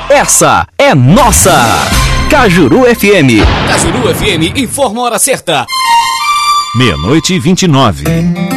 essa é nossa. Cajuru FM. Cajuru FM informa a hora certa. 00:29.